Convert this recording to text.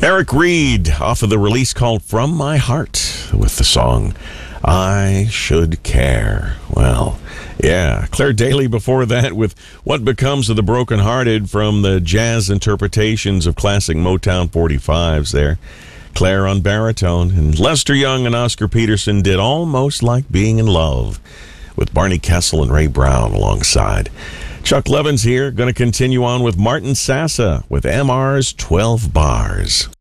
Eric Reed off of the release called From My Heart with the song I Should Care. Well, yeah. Claire Daly before that with What Becomes of the Brokenhearted from the jazz interpretations of classic Motown 45s there. Claire on baritone. And Lester Young and Oscar Peterson did Almost Like Being in Love with Barney Kessel and Ray Brown alongside. Chuck Levins here, going to continue on with Martin Sassa with MR's 12 Bars.